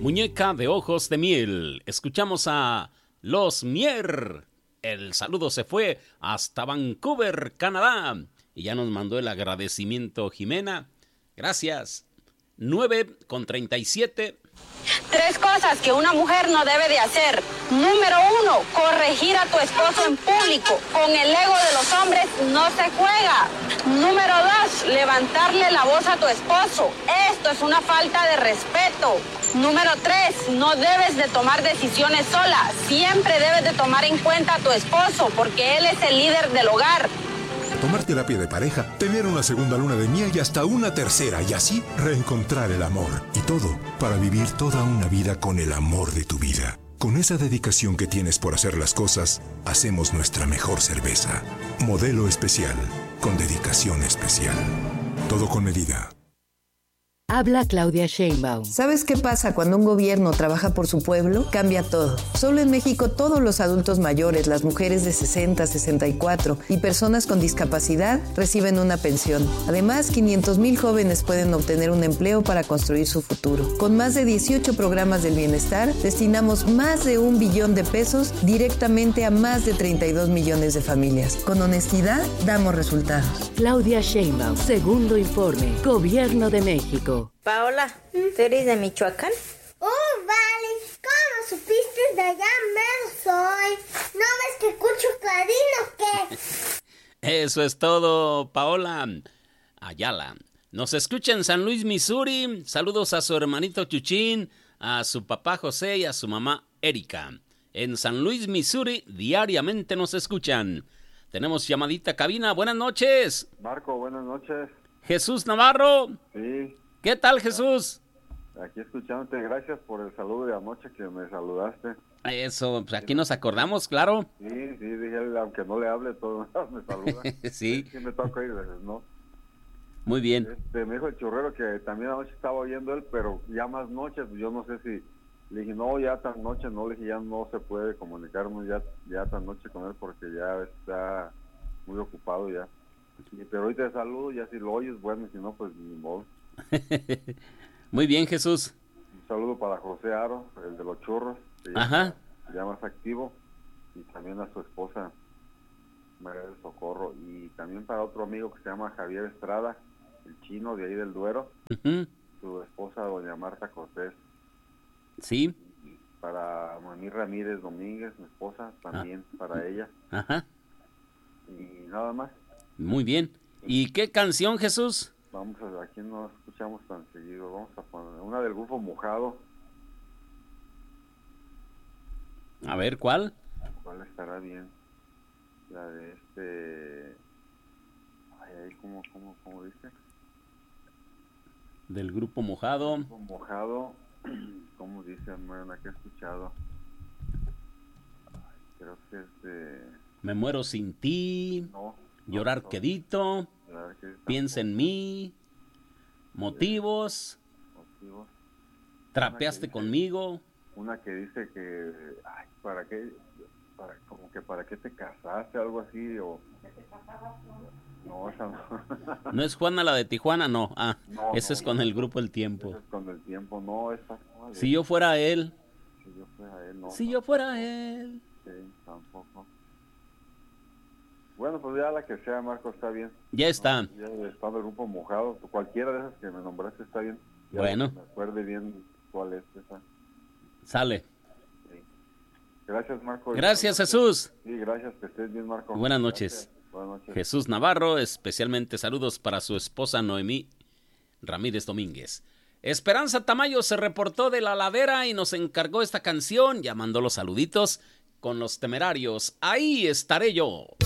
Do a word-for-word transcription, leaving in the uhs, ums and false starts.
Muñeca de ojos de miel. Escuchamos a Los Mier. El saludo se fue hasta Vancouver, Canadá. Y ya nos mandó el agradecimiento Jimena. Gracias. nueve con treinta y siete. Tres cosas que una mujer no debe de hacer. Número uno, corregir a tu esposo en público. Con el ego de los hombres no se juega. Número dos, levantarle la voz a tu esposo. Esto es una falta de respeto. Número tres, no debes de tomar decisiones sola. Siempre debes de tomar en cuenta a tu esposo porque él es el líder del hogar. Tomar terapia de pareja, tener una segunda luna de miel y hasta una tercera, y así reencontrar el amor. Y todo para vivir toda una vida con el amor de tu vida. Con esa dedicación que tienes por hacer las cosas, hacemos nuestra mejor cerveza. Modelo especial, con dedicación especial. Todo con medida. Habla Claudia Sheinbaum. ¿Sabes qué pasa cuando un gobierno trabaja por su pueblo? Cambia todo. Solo en México todos los adultos mayores, las mujeres de sesenta, sesenta y cuatro y personas con discapacidad reciben una pensión. Además, quinientos mil jóvenes pueden obtener un empleo para construir su futuro. Con más de dieciocho programas del bienestar, destinamos más de un billón de pesos directamente a más de treinta y dos millones de familias. Con honestidad, damos resultados. Claudia Sheinbaum, segundo informe, Gobierno de México. Paola, ¿tú eres de Michoacán? Oh, vale, ¿cómo supiste de allá mero soy? ¿No ves que escucho clarino qué? Eso es todo, Paola Ayala. Nos escucha en San Luis, Missouri. Saludos a su hermanito Chuchín, a su papá José y a su mamá Erika. En San Luis, Missouri, diariamente nos escuchan. Tenemos llamadita cabina. Buenas noches. Marco, buenas noches. Jesús Navarro. Sí. ¿Qué tal, Jesús? Aquí escuchándote, gracias por el saludo de anoche que me saludaste. Eso, pues aquí nos acordamos, claro. Sí, sí, dije, aunque no le hable, todo me saluda. Sí. Sí, me toca ir, veces, ¿no? Muy bien. Este, me dijo el churrero que también anoche estaba oyendo él, pero ya más noches, yo no sé si... Le dije, no, ya tan noche, no, le dije, ya no se puede comunicarnos ya, ya tan noche con él porque ya está muy ocupado ya. Sí, pero hoy te saludo, ya si lo oyes, bueno, si no, pues ni modo. Muy bien, Jesús. Un saludo para José Aro, el de los churros, que ya, Ajá. Está, ya más activo, y también a su esposa, María del Socorro, y también para otro amigo que se llama Javier Estrada, el chino de ahí del Duero, uh-huh. Su esposa, doña Marta Cortés. Sí. Y para Mami Ramírez Domínguez, mi esposa, también ah. para ella. Ajá. Y nada más. Muy bien. ¿Y qué canción, Jesús? Vamos a ver, aquí no escuchamos tan seguido. Vamos a poner una del grupo Mojado. A ver, ¿cuál? ¿Cuál estará bien? La de este... Ay, ay, ¿cómo, cómo, cómo dice? Del grupo Mojado. El grupo Mojado, ¿cómo dice? Bueno, la que he escuchado. Ay, creo que es de... Me muero sin ti. No. Llorar no, quedito. Llorar quedito. Piensa en mí. Motivos. Motivos. Trapeaste dice, conmigo. Una que dice que, ay, ¿para qué? Para, como que ¿para qué te casaste? Algo así, o... No, esa no. ¿No es Juana la de Tijuana? No. Ah, no, ese no, es con no, el grupo El Tiempo. Ese es con El Tiempo, no, esa... No, si yo fuera él. Si yo fuera él, no. Si no, yo fuera él. Sí, tampoco. Bueno, pues ya la que sea, Marco, está bien. Ya está. No, ya está el grupo Mojado. Cualquiera de esas que me nombraste está bien. Ya bueno. Me acuerde bien cuál es esa. Sale. Sí. Gracias, Marco. Gracias, Jesús. Sí, gracias, que estés bien, Marco. Buenas noches. Buenas noches. Jesús Navarro, especialmente saludos para su esposa Noemí Ramírez Domínguez. Esperanza Tamayo se reportó de la ladera y nos encargó esta canción, ya mandó los saluditos con los Temerarios. Ahí estaré yo.